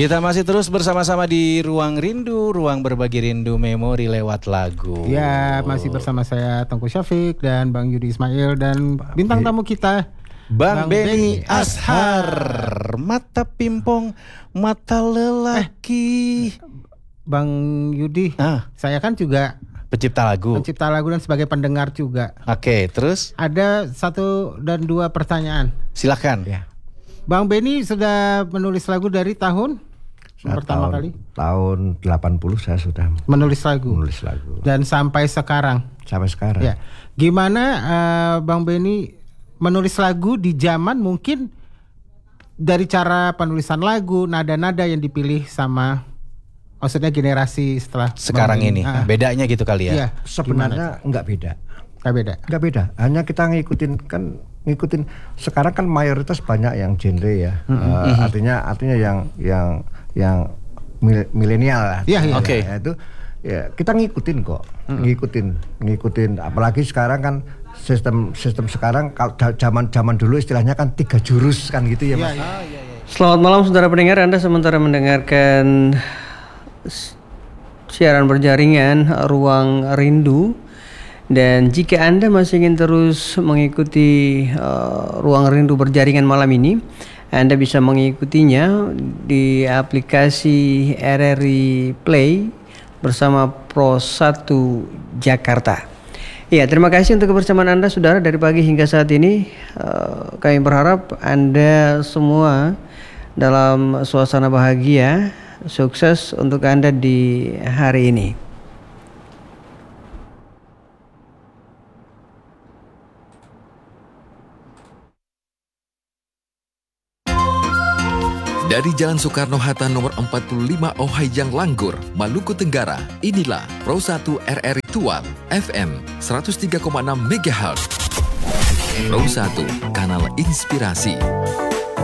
Kita masih terus bersama-sama di Ruang Rindu, ruang berbagi rindu memori lewat lagu. Ya, masih bersama saya Tengku Syafiq dan Bang Yudi Ismail dan bintang tamu kita Bang Benny Ashar. Mata pimpong, mata lelaki. Bang Yudi, saya kan juga pencipta lagu dan sebagai pendengar juga. Oke, terus? Ada 1 dan 2 pertanyaan. Silakan. Ya. Bang Benny sudah menulis lagu dari tahun pertama kali? Tahun 80 saya sudah menulis lagu. Dan sampai sekarang. Ya. Gimana Bang Benny menulis lagu di zaman mungkin dari cara penulisan lagu, nada-nada yang dipilih sama maksudnya generasi setelah sekarang ini. Bedanya gitu kali ya? Iya, sebenarnya enggak beda. Hanya kita ngikutin sekarang kan mayoritas banyak yang genre ya. Artinya yang milenial lah. Iya. Oke. Itu ya kita ngikutin kok. Ngikutin apalagi sekarang kan sistem sekarang kalau zaman dulu istilahnya kan 3 jurus kan gitu ya Mas. Selamat malam saudara pendengar, Anda sementara mendengarkan siaran berjaringan Ruang Rindu. Dan jika Anda masih ingin terus mengikuti Ruang Rindu berjaringan malam ini, Anda bisa mengikutinya di aplikasi RRI Play bersama Pro 1 Jakarta. Ya, terima kasih untuk kebersamaan Anda saudara dari pagi hingga saat ini. Kami berharap Anda semua dalam suasana bahagia, sukses untuk Anda di hari ini. Dari Jalan Soekarno-Hatta nomor 45 Ohayjang Langgur, Maluku Tenggara, inilah Pro 1 RRI Tual FM 103,6 MHz. Pro 1, kanal inspirasi.